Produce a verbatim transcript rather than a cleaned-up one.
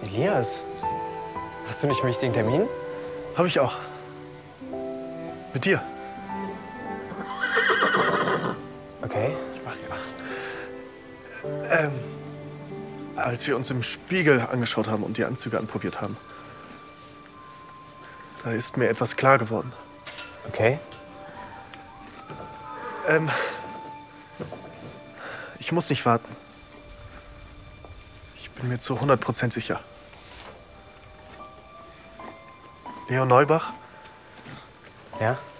Elias, hast du nicht einen wichtigen Termin? Habe ich auch. Mit dir. Okay. Ach ja. Ähm, als wir uns im Spiegel angeschaut haben und die Anzüge anprobiert haben, da ist mir etwas klar geworden. Okay. Ähm, ich muss nicht warten. Ich bin mir zu hundert Prozent sicher. Leo Neubach? Ja?